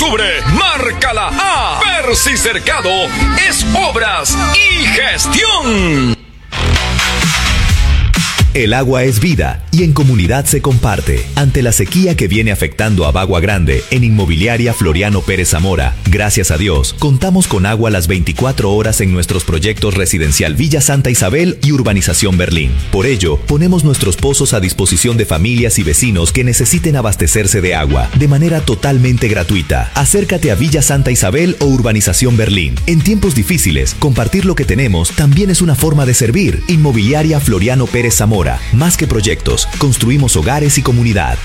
octubre, márcala a Percy Cercado, es Obras y Gestión. El agua es vida y en comunidad se comparte. Ante la sequía que viene afectando a Bagua Grande, en Inmobiliaria Floriano Pérez Zamora, gracias a Dios, contamos con agua las 24 horas en nuestros proyectos Residencial Villa Santa Isabel y Urbanización Berlín. Por ello, ponemos nuestros pozos a disposición de familias y vecinos que necesiten abastecerse de agua, de manera totalmente gratuita. Acércate a Villa Santa Isabel o Urbanización Berlín. En tiempos difíciles, compartir lo que tenemos también es una forma de servir. Inmobiliaria Floriano Pérez Zamora. Más que proyectos, construimos hogares y comunidad.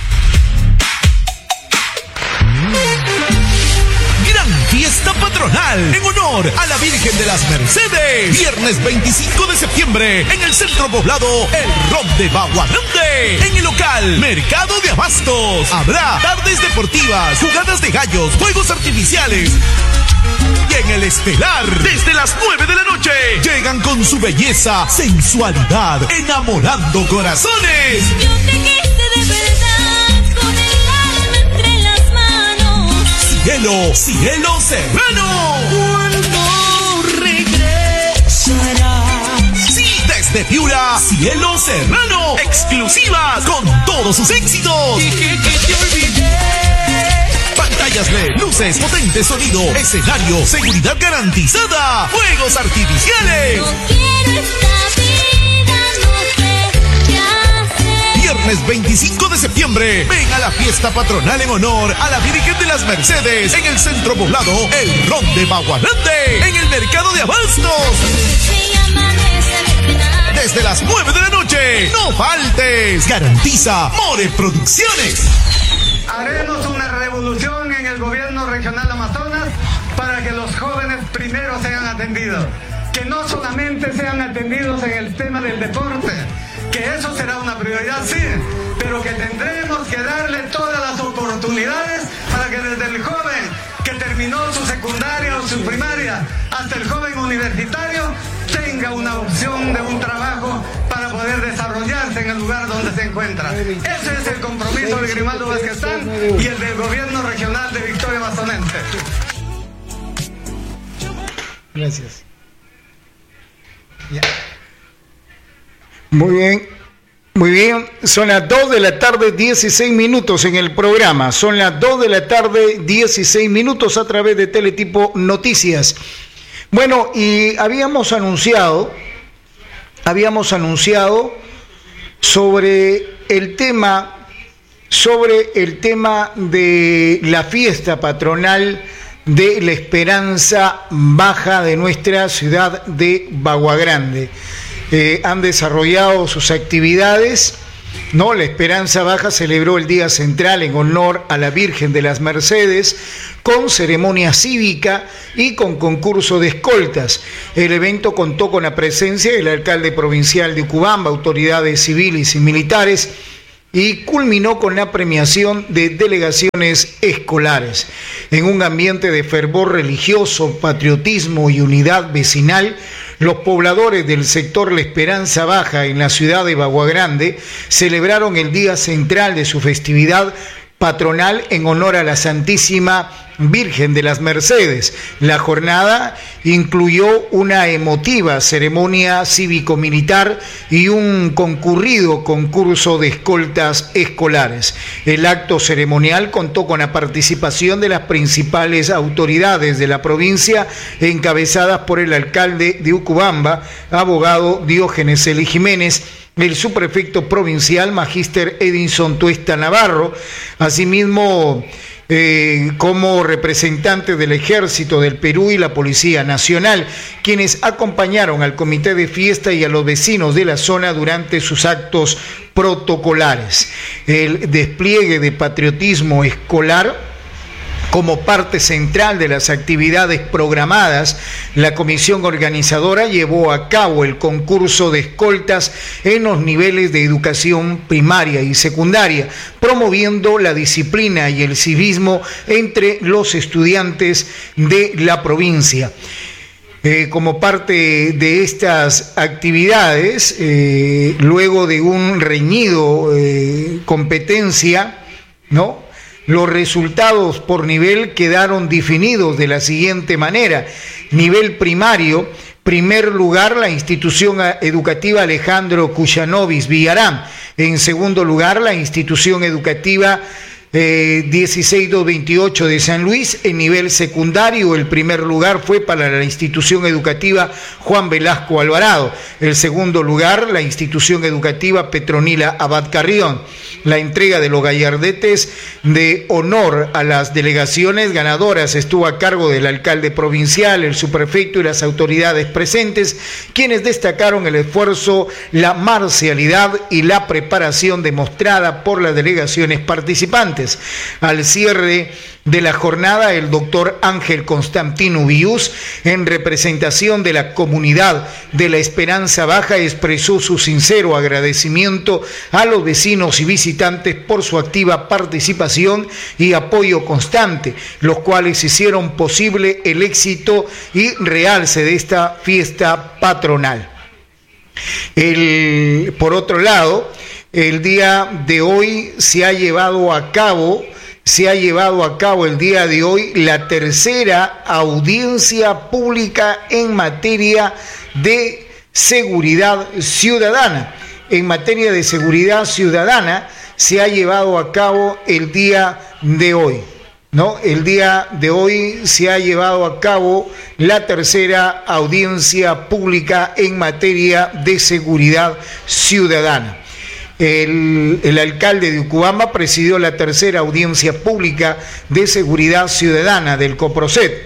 Gran fiesta patronal en honor a la Virgen de las Mercedes. Viernes 25 de septiembre en el centro poblado El Rom de Bagua Grande. En el local Mercado de Abastos habrá tardes deportivas, jugadas de gallos, fuegos artificiales. Y en el estelar, desde las 9 de la noche, llegan con su belleza, sensualidad, enamorando corazones. Yo te quise de verdad, con el alma entre las manos. Cielo Serrano. ¿Cuándo regresarás? Sí, desde Piura, Cielo Serrano. Exclusivas con todos sus éxitos. Dije que te olvidé. Pantallas LED, luces, potente sonido, escenario, seguridad garantizada, fuegos artificiales. No quiero esta vida, no sé qué hacer. Viernes 25 de septiembre, ven a la fiesta patronal en honor a la Virgen de las Mercedes en el centro poblado El Ron de Bagua Grande, en el Mercado de Abastos. Desde las 9 de la noche, no faltes. Garantiza More Producciones. Haremos una revolución en el gobierno regional Amazonas para que los jóvenes primero sean atendidos. Que no solamente sean atendidos en el tema del deporte, que eso será una prioridad, sí, pero que tendremos que darle todas las oportunidades para que desde el joven que terminó su secundaria o su primaria hasta el joven universitario tenga una opción de un trabajo para poder desarrollarse en el lugar donde se encuentra. Ese es el compromiso de Grimaldo Vázquezán y el del gobierno regional de Victoria Amazonense. Gracias. Ya. Muy bien, son las 2 de la tarde, 16 minutos en el programa. Son las 2 de la tarde, 16 minutos a través de Teletipo Noticias. Bueno, y habíamos anunciado sobre el tema de la fiesta patronal de la Esperanza Baja de nuestra ciudad de Bagua Grande. Han desarrollado sus actividades, ¿no? La Esperanza Baja celebró el Día Central en honor a la Virgen de las Mercedes con ceremonia cívica y con concurso de escoltas. El evento contó con la presencia del alcalde provincial de Ucubamba, autoridades civiles y militares, y culminó con la premiación de delegaciones escolares. En un ambiente de fervor religioso, patriotismo y unidad vecinal, los pobladores del sector La Esperanza Baja en la ciudad de Bagua Grande celebraron el día central de su festividad patronal en honor a la Santísima Virgen de las Mercedes. La jornada incluyó una emotiva ceremonia cívico-militar y un concurrido concurso de escoltas escolares. El acto ceremonial contó con la participación de las principales autoridades de la provincia, encabezadas por el alcalde de Ucubamba, abogado Diógenes Eli Jiménez, el subprefecto provincial Magíster Edinson Tuesta Navarro, asimismo como representante del Ejército del Perú y la Policía Nacional, quienes acompañaron al comité de fiesta y a los vecinos de la zona durante sus actos protocolares. El despliegue de patriotismo escolar como parte central de las actividades programadas, la comisión organizadora llevó a cabo el concurso de escoltas en los niveles de educación primaria y secundaria, promoviendo la disciplina y el civismo entre los estudiantes de la provincia. Como parte de estas actividades, luego de un reñido competencia, ¿no?, Los resultados por nivel quedaron definidos de la siguiente manera. Nivel primario, primer lugar la institución educativa Alejandro Cuchanovis Villarán. En segundo lugar la institución educativa 16228 de San Luis. En nivel secundario el primer lugar fue para la institución educativa Juan Velasco Alvarado. El segundo lugar la institución educativa Petronila Abad Carrión. La entrega de los gallardetes de honor a las delegaciones ganadoras estuvo a cargo del alcalde provincial, el subprefecto y las autoridades presentes, quienes destacaron el esfuerzo, la marcialidad y la preparación demostrada por las delegaciones participantes. Al cierre de la jornada, el doctor Ángel Constantino Vius, en representación de la comunidad de la Esperanza Baja, expresó su sincero agradecimiento a los vecinos y visitantes por su activa participación y apoyo constante, los cuales hicieron posible el éxito y realce de esta fiesta patronal. Por otro lado, el día de hoy se ha llevado a cabo el día de hoy la tercera audiencia pública en materia de seguridad ciudadana. En materia de seguridad ciudadana se ha llevado a cabo el día de hoy, ¿no? El día de hoy se ha llevado a cabo la tercera audiencia pública en materia de seguridad ciudadana. El alcalde de Ucubamba presidió la tercera audiencia pública de seguridad ciudadana del COPROCET.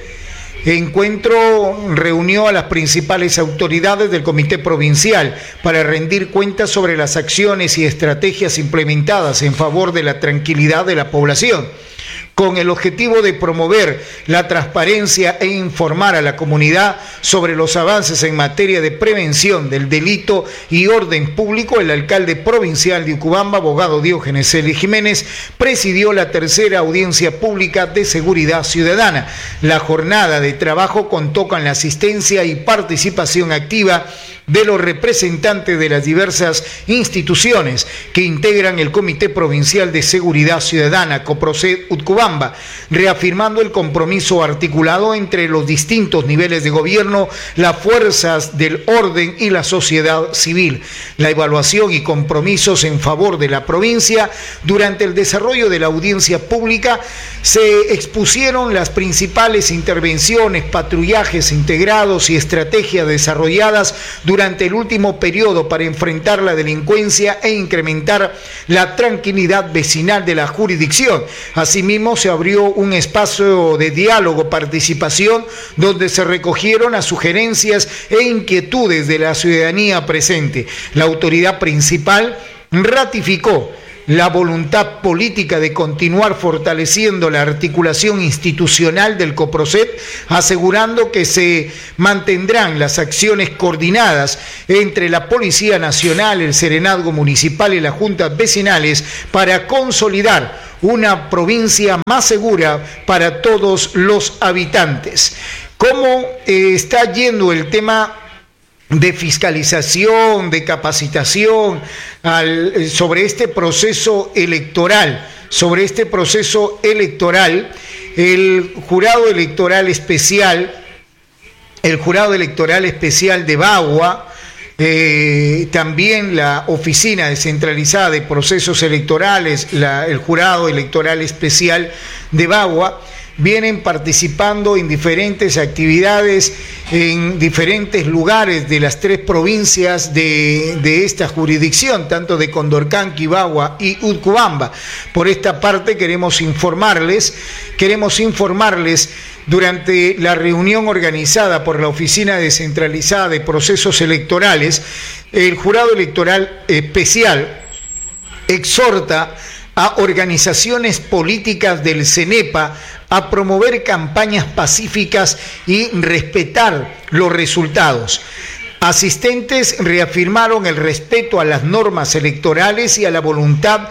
Encuentro reunió a las principales autoridades del Comité Provincial para rendir cuentas sobre las acciones y estrategias implementadas en favor de la tranquilidad de la población, con el objetivo de promover la transparencia e informar a la comunidad sobre los avances en materia de prevención del delito y orden público. El alcalde provincial de Ucubamba, abogado Diógenes Eli Jiménez, presidió la tercera audiencia pública de seguridad ciudadana. La jornada de trabajo contó con la asistencia y participación activa de los representantes de las diversas instituciones que integran el Comité Provincial de Seguridad Ciudadana, COPROCET Ucubamba, reafirmando el compromiso articulado entre los distintos niveles de gobierno, las fuerzas del orden y la sociedad civil. La evaluación y compromisos en favor de la provincia. Durante el desarrollo de la audiencia pública se expusieron las principales intervenciones, patrullajes integrados y estrategias desarrolladas durante el último periodo para enfrentar la delincuencia e incrementar la tranquilidad vecinal de la jurisdicción. Asimismo, se abrió un espacio de diálogo, participación, donde se recogieron las sugerencias e inquietudes de la ciudadanía presente. La autoridad principal ratificó la voluntad política de continuar fortaleciendo la articulación institucional del COPROCET, asegurando que se mantendrán las acciones coordinadas entre la Policía Nacional, el Serenazgo Municipal y las juntas vecinales para consolidar una provincia más segura para todos los habitantes. ¿Cómo está yendo el tema de fiscalización, de capacitación sobre este proceso electoral? El jurado electoral especial de Bagua, también la Oficina Descentralizada de Procesos Electorales, el jurado electoral especial de Bagua, vienen participando en diferentes actividades en diferentes lugares de las tres provincias de esta jurisdicción, tanto de Condorcanqui, Bagua y Ucubamba. Por esta parte queremos informarles durante la reunión organizada por la Oficina Descentralizada de Procesos Electorales, el Jurado Electoral Especial exhorta a organizaciones políticas del CENEPA a promover campañas pacíficas y respetar los resultados. Asistentes reafirmaron el respeto a las normas electorales y a la voluntad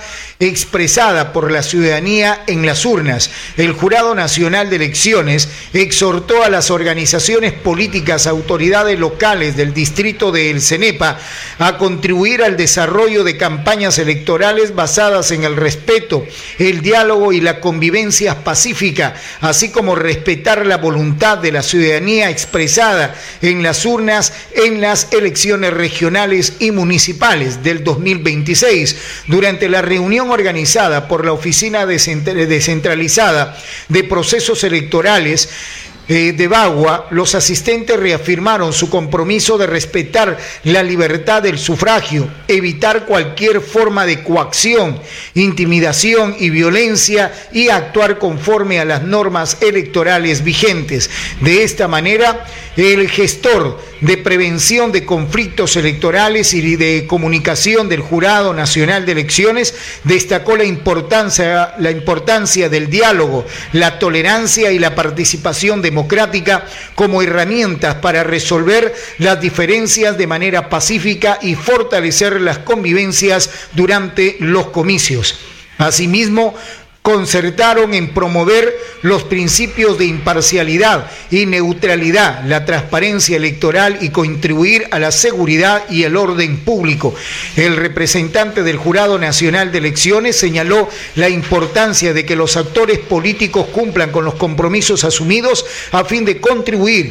expresada por la ciudadanía en las urnas. El Jurado Nacional de Elecciones exhortó a las organizaciones políticas, autoridades locales del distrito de El Cenepa a contribuir al desarrollo de campañas electorales basadas en el respeto, el diálogo y la convivencia pacífica, así como respetar la voluntad de la ciudadanía expresada en las urnas en las elecciones regionales y municipales del 2026. Durante la reunión organizada por la Oficina Descentralizada de Procesos Electorales de Bagua, los asistentes reafirmaron su compromiso de respetar la libertad del sufragio, evitar cualquier forma de coacción, intimidación y violencia y actuar conforme a las normas electorales vigentes. De esta manera, el gestor de prevención de conflictos electorales y de comunicación del Jurado Nacional de Elecciones destacó la importancia del diálogo, la tolerancia y la participación democrática como herramientas para resolver las diferencias de manera pacífica y fortalecer las convivencias durante los comicios. Asimismo, concertaron en promover los principios de imparcialidad y neutralidad, la transparencia electoral y contribuir a la seguridad y el orden público. El representante del Jurado Nacional de Elecciones señaló la importancia de que los actores políticos cumplan con los compromisos asumidos a fin de contribuir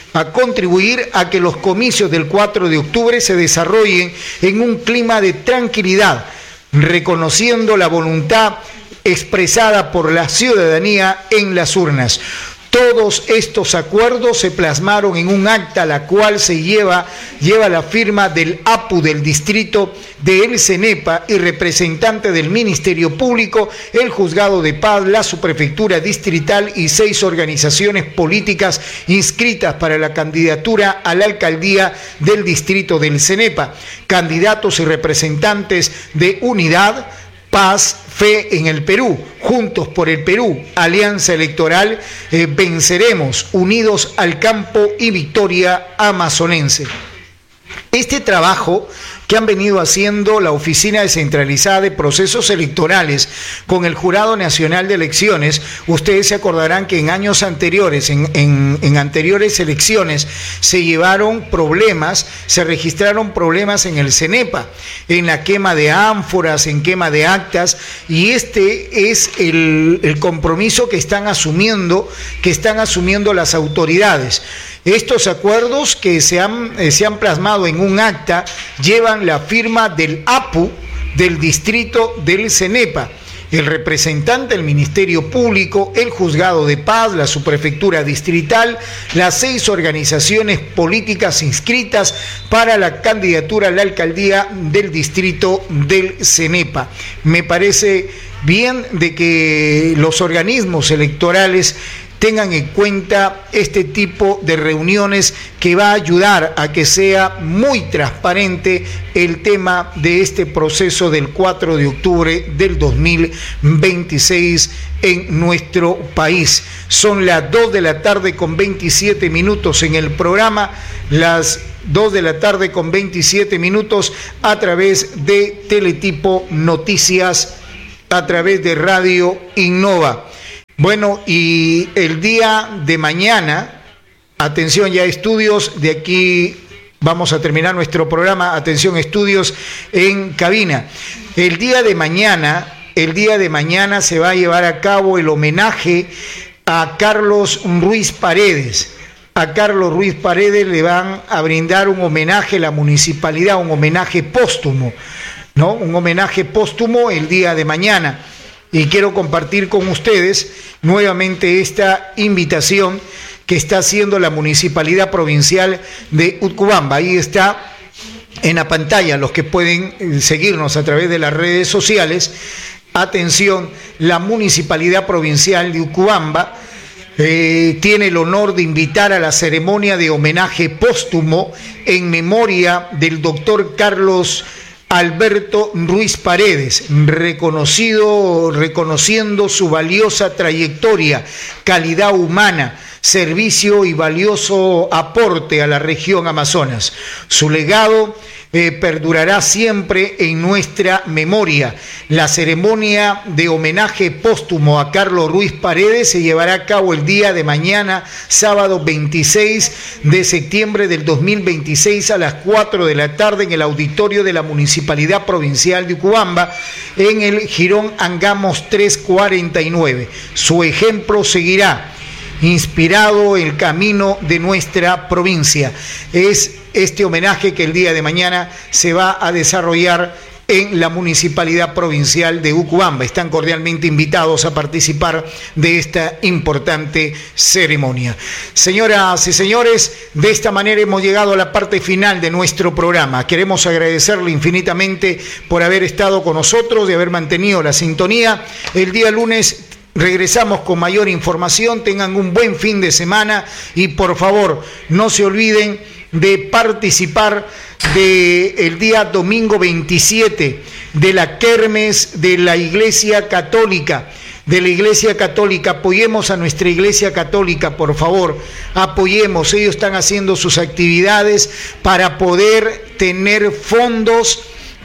a que los comicios del 4 de octubre se desarrollen en un clima de tranquilidad, reconociendo la voluntad expresada por la ciudadanía en las urnas. Todos estos acuerdos se plasmaron en un acta, la cual se lleva la firma del APU del distrito de El Cenepa y representante del Ministerio Público, el Juzgado de Paz, la Subprefectura Distrital y 6 organizaciones políticas inscritas para la candidatura a la alcaldía del distrito del Cenepa. Candidatos y representantes de Unidad, Paz, Fe en el Perú, Juntos por el Perú, Alianza Electoral, Venceremos, Unidos al Campo y Victoria Amazonense. Este trabajo que han venido haciendo la Oficina Descentralizada de Procesos Electorales con el Jurado Nacional de Elecciones, ustedes se acordarán que en años anteriores, en anteriores elecciones, se registraron problemas en el Cenepa, en la quema de ánforas, en quema de actas, y este es el compromiso que están asumiendo las autoridades. Estos acuerdos que se han plasmado en un acta llevan la firma del APU del distrito del Cenepa, el representante del Ministerio Público, el Juzgado de Paz, la Subprefectura Distrital, las 6 organizaciones políticas inscritas para la candidatura a la alcaldía del distrito del Cenepa. Me parece bien de que los organismos electorales tengan en cuenta este tipo de reuniones que va a ayudar a que sea muy transparente el tema de este proceso del 4 de octubre del 2026 en nuestro país. Son las 2 de la tarde con 27 minutos en el programa, las 2 de la tarde con 27 minutos a través de Teletipo Noticias, a través de Radio Innova. Bueno, y el día de mañana, atención ya estudios, de aquí vamos a terminar nuestro programa, atención estudios en cabina. El día de mañana se va a llevar a cabo el homenaje a Carlos Ruiz Paredes. A Carlos Ruiz Paredes le van a brindar un homenaje la municipalidad, un homenaje póstumo, ¿no? Un homenaje póstumo el día de mañana. Y quiero compartir con ustedes nuevamente esta invitación que está haciendo la Municipalidad Provincial de Utcubamba. Ahí está en la pantalla los que pueden seguirnos a través de las redes sociales. Atención, la Municipalidad Provincial de Utcubamba tiene el honor de invitar a la ceremonia de homenaje póstumo en memoria del doctor Carlos Alberto Ruiz Paredes, reconociendo su valiosa trayectoria, calidad humana, servicio y valioso aporte a la región Amazonas. Su legado perdurará siempre en nuestra memoria. La ceremonia de homenaje póstumo a Carlos Ruiz Paredes se llevará a cabo el día de mañana, sábado 26 de septiembre del 2026 a las 4 de la tarde en el auditorio de la Municipalidad Provincial de Ucubamba, en el Jirón Angamos 349. Su ejemplo seguirá, inspirado el camino de nuestra provincia. Es este homenaje que el día de mañana se va a desarrollar en la Municipalidad Provincial de Ucubamba. Están cordialmente invitados a participar de esta importante ceremonia. Señoras y señores, de esta manera hemos llegado a la parte final de nuestro programa. Queremos agradecerle infinitamente por haber estado con nosotros, de haber mantenido la sintonía. El día lunes regresamos con mayor información. Tengan un buen fin de semana y por favor no se olviden de participar del día domingo 27 de la kermes de la Iglesia Católica. Apoyemos a nuestra Iglesia Católica, por favor, apoyemos. Ellos están haciendo sus actividades para poder tener fondos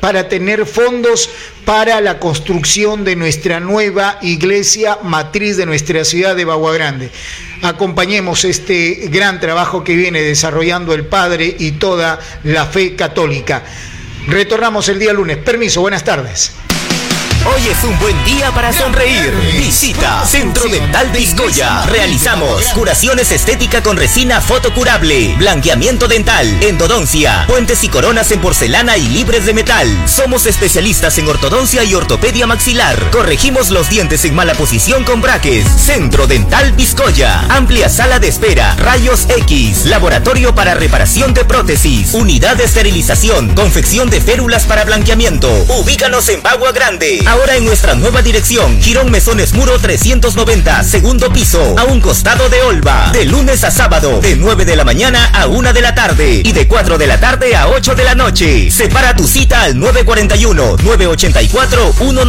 para la construcción de nuestra nueva iglesia matriz de nuestra ciudad de Bagua Grande. Acompañemos este gran trabajo que viene desarrollando el Padre y toda la fe católica. Retornamos el día lunes. Permiso, buenas tardes. Hoy es un buen día para sonreír. Visita Centro Dental Vizcoya. Realizamos curaciones estética con resina fotocurable, blanqueamiento dental, endodoncia, puentes y coronas en porcelana y libres de metal. Somos especialistas en ortodoncia y ortopedia maxilar. Corregimos los dientes en mala posición con braques. Centro Dental Vizcoya. Amplia sala de espera, rayos X, laboratorio para reparación de prótesis, unidad de esterilización, confección de férulas para blanqueamiento. Ubícanos en Bagua Grande. Ahora en nuestra nueva dirección, Jirón Mesones Muro 390, segundo piso, a un costado de Olva. De lunes a sábado, de 9 de la mañana a 1 de la tarde y de 4 de la tarde a 8 de la noche. Separa tu cita al 941-984-190.